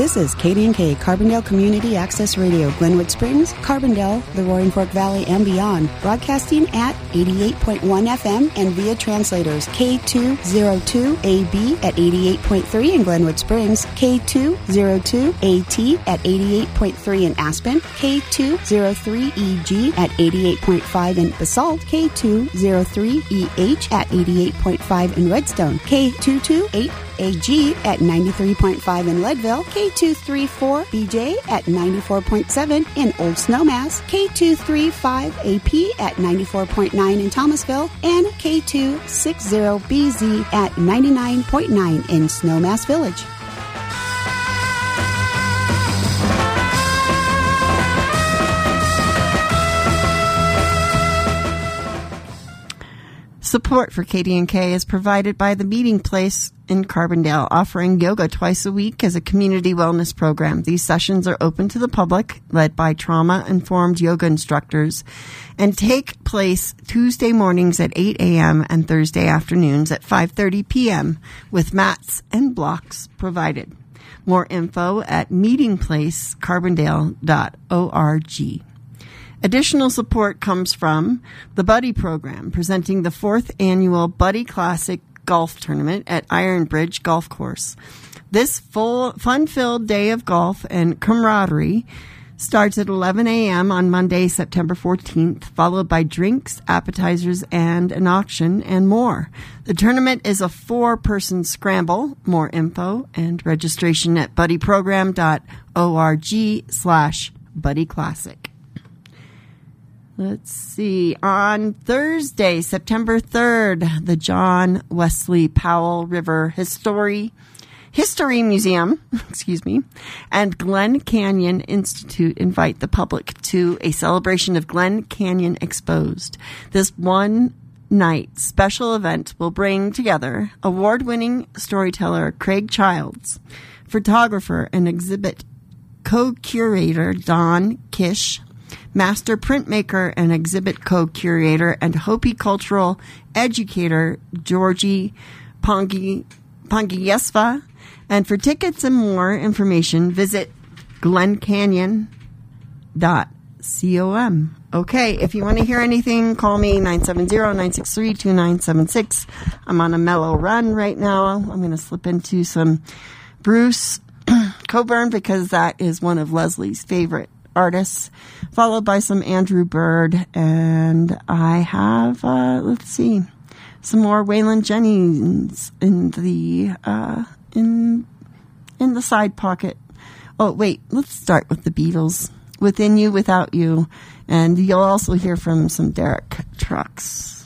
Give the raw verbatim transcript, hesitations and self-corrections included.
This is K D and K, Carbondale Community Access Radio, Glenwood Springs, Carbondale, the Roaring Fork Valley, and beyond. Broadcasting at eighty-eight point one F M and via translators K two oh two A B at eighty-eight point three in Glenwood Springs, K two oh two A T at eighty-eight point three in Aspen, K two oh three E G at eighty-eight point five in Basalt, K two oh three E H at eighty-eight point five in Redstone, K two two eight A G at ninety-three point five in Leadville, K two thirty-four B J at ninety-four point seven in Old Snowmass, K two thirty-five A P at ninety-four point nine in Thomasville, and K two sixty B Z at ninety-nine point nine in Snowmass Village. Support for K D and K is provided by the Meeting Place in Carbondale, offering yoga twice a week as a community wellness program. These sessions are open to the public, led by trauma-informed yoga instructors, and take place Tuesday mornings at eight a.m. and Thursday afternoons at five thirty p.m. with mats and blocks provided. More info at meeting place carbondale dot org. Additional support comes from the Buddy Program, presenting the fourth annual Buddy Classic Golf Tournament at Iron Bridge Golf Course. This full, fun-filled day of golf and camaraderie starts at eleven a.m. on Monday, September fourteenth, followed by drinks, appetizers, and an auction, and more. The tournament is a four-person scramble. More info and registration at buddyprogram dot org slash buddyclassic. Let's see. On Thursday, September third, the John Wesley Powell River History History Museum, excuse me, and Glen Canyon Institute invite the public to a celebration of Glen Canyon Exposed. This one night special event will bring together award-winning storyteller Craig Childs, photographer and exhibit co-curator Don Kish, master printmaker and exhibit co-curator and Hopi cultural educator Georgie Pongi, Pongiesva. And for tickets and more information, visit glen canyon dot com. Okay, if you want to hear anything, call me nine seven zero, nine six three, two nine seven six. I'm on a mellow run right now. I'm going to slip into some Bruce Coburn because that is one of Leslie's favorite artists, followed by some Andrew Bird, and I have uh let's see some more Waylon Jennings in the uh in in the side pocket. Oh wait, let's start with the Beatles, Within You, Without You, and you'll also hear from some Derek Trucks.